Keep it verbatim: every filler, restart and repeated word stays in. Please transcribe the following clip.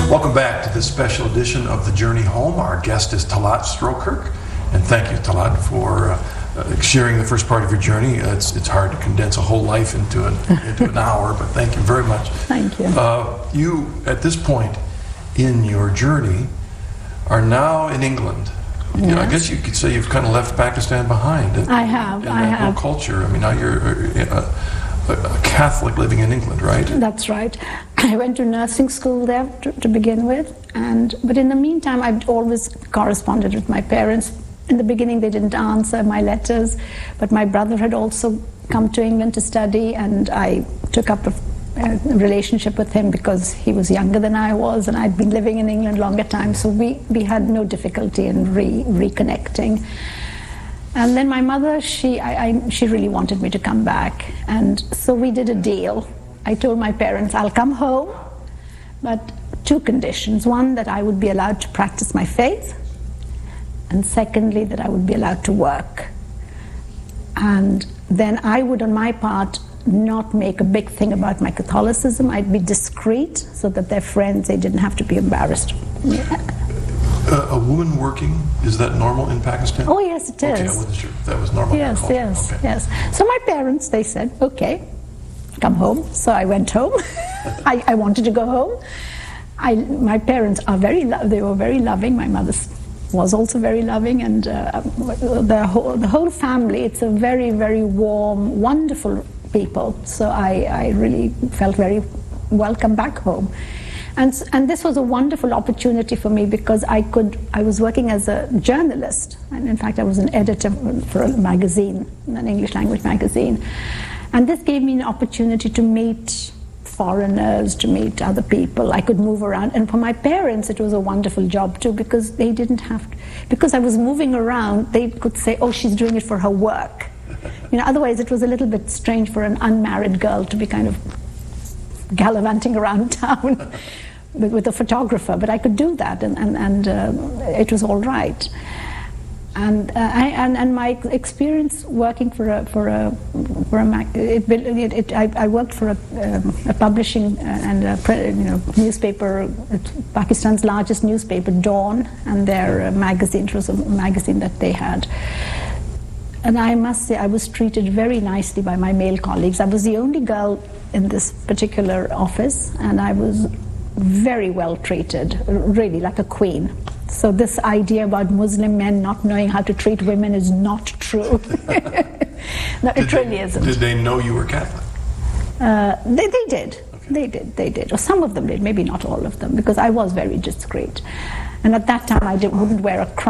Welcome back to this special edition of The Journey Home. Our guest is Talat Strokirk, and thank you, Talat, for uh, sharing the first part of your journey. Uh, it's, it's hard to condense a whole life into an, into an hour, but thank you very much. Thank you. Uh, you, at this point in your journey, are now in England. Yes. You know, I guess you could say you've kind of left Pakistan behind. In, I have, in I that have. whole culture. I mean, now you're a, a Catholic living in England, right? That's right. I went to nursing school there to, to begin with, and but in the meantime, I've always corresponded with my parents. In the beginning, they didn't answer my letters, but my brother had also come to England to study, and I took up a a relationship with him because he was younger than I was, and I'd been living in England longer time, so we, we had no difficulty in re, reconnecting. And then my mother, she, I, I, she really wanted me to come back, and so we did a deal. I told my parents, I'll come home, but two conditions. One, that I would be allowed to practice my faith, and secondly, that I would be allowed to work. And then I would, on my part, not make a big thing about my Catholicism. I'd be discreet so that their friends, they didn't have to be embarrassed. Uh, a woman working, is that normal in Pakistan? Oh yes, it is. Okay, I wasn't sure if that was normal. Yes, yes, okay. yes. So my parents, they said, okay, come home. So I went home. I, I wanted to go home. I, my parents are very, lo- they were very loving. My mother was also very loving, and uh, the whole, the whole family, it's a very, very warm, wonderful people. So I, I really felt very welcome back home. And, and this was a wonderful opportunity for me because I could, I was working as a journalist, and in fact I was an editor for a magazine, an English language magazine. And this gave me an opportunity to meet foreigners, to meet other people. I could move around, and for my parents it was a wonderful job too, because they didn't have to, because I was moving around, they could say, oh, she's doing it for her work. You know, otherwise it was a little bit strange for an unmarried girl to be kind of gallivanting around town with, with a photographer, but I could do that, and, and, and uh, it was all right. And, uh, I, and and my experience working for a for a for a mag, it, it, it, I, I worked for a, um, a publishing and a pre, you know newspaper, Pakistan's largest newspaper, Dawn, and their uh, magazine. It was a magazine that they had. And I must say, I was treated very nicely by my male colleagues. I was the only girl in this particular office, and I was very well treated, really like a queen. So this idea about Muslim men not knowing how to treat women is not true. No, it really they, isn't. Did they know you were Catholic? Uh, they, they did. Okay. They did. They did. Or some of them did, maybe not all of them, because I was very discreet. And at that time, I did, wouldn't wear a crown.